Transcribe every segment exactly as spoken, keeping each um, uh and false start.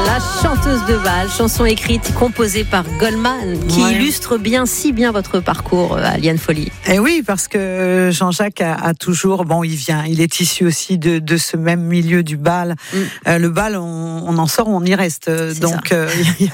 La chanteuse de bal, chanson écrite, composée par Goldman, qui ouais. illustre bien, si bien votre parcours à Liane Folly. Et oui, parce que Jean-Jacques a, a toujours, bon, il vient, il est issu aussi de, de ce même milieu du bal. Mm. Euh, le bal, on, on en sort, on y reste. C'est donc, il euh,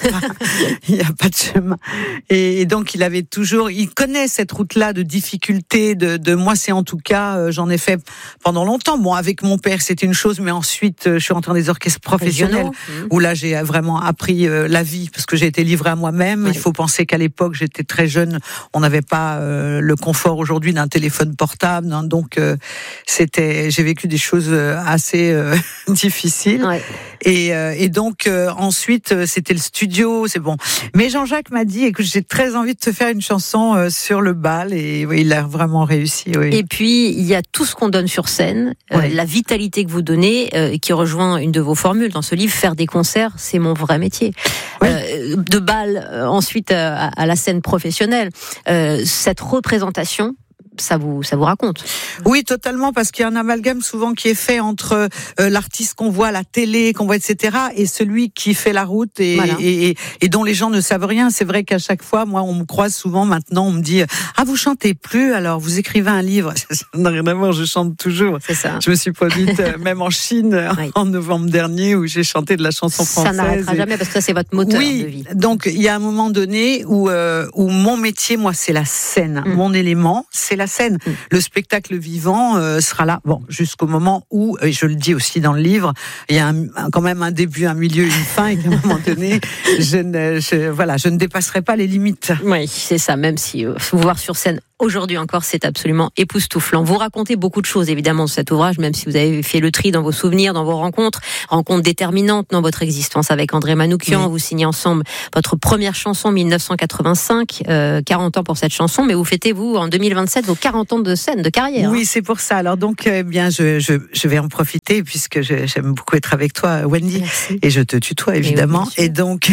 n'y a, a pas de chemin. Et, et donc, il avait toujours, il connaît cette route-là de difficulté. De, de moi, c'est en tout cas, euh, j'en ai fait pendant longtemps. Bon, avec mon père, c'était une chose, mais ensuite, euh, je suis rentrée dans des orchestres professionnels mmh. où là, j'ai vraiment appris euh, la vie parce que j'ai été livrée à moi-même. Oui. Il faut penser qu'à l'époque, j'étais très jeune, on n'avait pas euh, le confort aujourd'hui d'un téléphone portable, hein, donc euh, c'était, j'ai vécu des choses assez euh, difficiles. Ouais. Et, euh, et donc euh, ensuite, c'était le studio, c'est bon. Mais Jean-Jacques m'a dit, écoute, j'ai très envie de te faire une chanson euh, sur le bal, et oui, il a vraiment réussi. Oui. Et puis il y a tout ce qu'on donne sur scène, euh, ouais. la vitalité que vous donnez, euh, qui rejoint une de vos formules dans ce livre, faire des concerts, c'est mon vrai métier. Oui. Euh, de bal, euh, ensuite euh, à la scène professionnelle, euh, cette représentation. Ça vous, ça vous raconte. Oui, totalement, parce qu'il y a un amalgame souvent qui est fait entre euh, l'artiste qu'on voit à la télé, qu'on voit, et cetera, et celui qui fait la route et, voilà. et, et, et dont les gens ne savent rien. C'est vrai qu'à chaque fois, moi, on me croise souvent maintenant, on me dit « Ah, vous chantez plus, alors vous écrivez un livre ». Ça n'a rien à voir, je chante toujours. C'est ça. Je me suis produite même en Chine oui. en novembre dernier, où j'ai chanté de la chanson française. Ça n'arrêtera et... jamais, parce que ça, c'est votre moteur oui, de vie. Donc, il y a un moment donné où, euh, où mon métier, moi, c'est la scène. Mm. Mon élément, c'est la scène. Mm. Le spectacle vivant euh, sera là, bon, jusqu'au moment où, et je le dis aussi dans le livre, il y a un, un, quand même un début, un milieu, une fin, et qu'à un moment donné, je ne, je, voilà, je ne dépasserai pas les limites. Oui, c'est ça, même si euh, vous voir sur scène aujourd'hui encore, c'est absolument époustouflant. Vous racontez beaucoup de choses, évidemment, dans cet ouvrage, même si vous avez fait le tri dans vos souvenirs, dans vos rencontres, rencontres déterminantes dans votre existence avec André Manoukian. Oui. Vous signez ensemble votre première chanson, dix-neuf cent quatre-vingt-cinq, euh, quarante ans pour cette chanson, mais vous fêtez, vous, en deux mille vingt-sept, vos quarante ans de scène, de carrière. Oui, hein. C'est pour ça. Alors donc, eh bien, je, je, je vais en profiter, puisque je, j'aime beaucoup être avec toi, Wendy. Merci. Et je te tutoie, évidemment. Et, oui, et donc,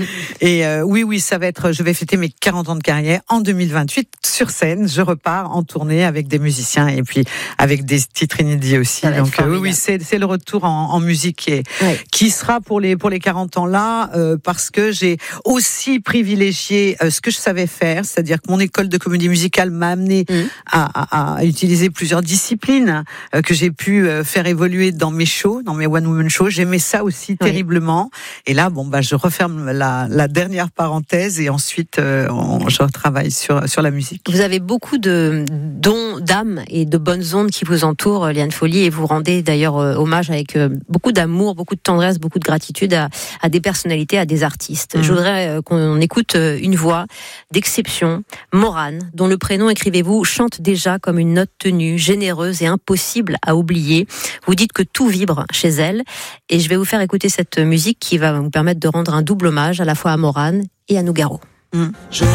et euh, oui, oui, ça va être, je vais fêter mes quarante ans de carrière en deux mille vingt-huit, sur scène. Je repars en tournée avec des musiciens et puis avec des titres inédits aussi. Donc euh, oui, oui, c'est, c'est le retour en, en musique qui, est, oui. qui sera pour les pour les quarante ans là, euh, parce que j'ai aussi privilégié euh, ce que je savais faire, c'est-à-dire que mon école de comédie musicale m'a amené mmh. à, à, à utiliser plusieurs disciplines euh, que j'ai pu euh, faire évoluer dans mes shows, dans mes one woman shows. J'aimais ça aussi oui. terriblement. Et là, bon bah je referme la, la dernière parenthèse et ensuite euh, on, je retravaille sur sur la musique. Vous avez beaucoup de dons d'âme et de bonnes ondes qui vous entourent, Liane Folly, et vous rendez d'ailleurs euh, hommage avec euh, beaucoup d'amour, beaucoup de tendresse, beaucoup de gratitude à, à des personnalités, à des artistes. Mmh. Je voudrais euh, qu'on écoute euh, une voix d'exception, Morane, dont le prénom, écrivez-vous, chante déjà comme une note tenue, généreuse et impossible à oublier. Vous dites que tout vibre chez elle, et je vais vous faire écouter cette musique qui va vous permettre de rendre un double hommage à la fois à Morane et à Nougaro. Mmh.